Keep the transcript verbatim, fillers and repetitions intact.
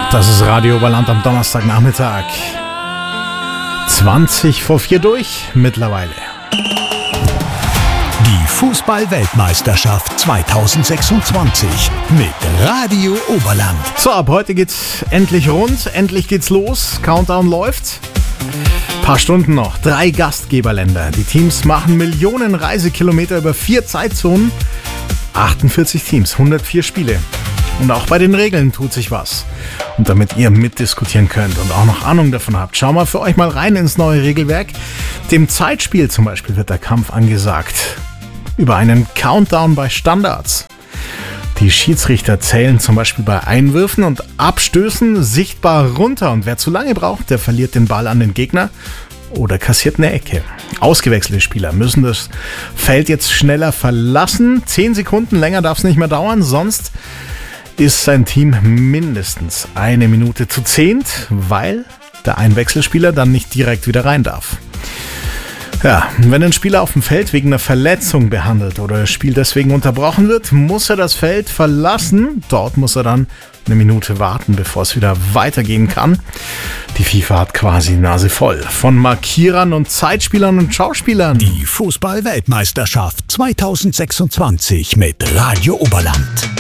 Das ist Radio Oberland am Donnerstagnachmittag. zwanzig vor vier durch mittlerweile. Die Fußball-Weltmeisterschaft zweitausendsechsundzwanzig mit Radio Oberland. So, ab heute geht's endlich rund, endlich geht's los. Countdown läuft. Paar Stunden noch, drei Gastgeberländer. Die Teams machen Millionen Reisekilometer über vier Zeitzonen. achtundvierzig Teams, hundertvier Spiele. Und auch bei den Regeln tut sich was. Und damit ihr mitdiskutieren könnt und auch noch Ahnung davon habt, schauen wir für euch mal rein ins neue Regelwerk. Dem Zeitspiel zum Beispiel wird der Kampf angesagt. Über einen Countdown bei Standards. Die Schiedsrichter zählen zum Beispiel bei Einwürfen und Abstößen sichtbar runter. Und wer zu lange braucht, der verliert den Ball an den Gegner oder kassiert eine Ecke. Ausgewechselte Spieler müssen das Feld jetzt schneller verlassen. Zehn Sekunden länger darf es nicht mehr dauern, sonst ist sein Team mindestens eine Minute zu zehnt, weil der Einwechselspieler dann nicht direkt wieder rein darf. Ja, wenn ein Spieler auf dem Feld wegen einer Verletzung behandelt oder das Spiel deswegen unterbrochen wird, muss er das Feld verlassen. Dort muss er dann eine Minute warten, bevor es wieder weitergehen kann. Die FIFA hat quasi die Nase voll von Markierern und Zeitspielern und Schauspielern. Die Fußball-Weltmeisterschaft zweitausendsechsundzwanzig mit Radio Oberland.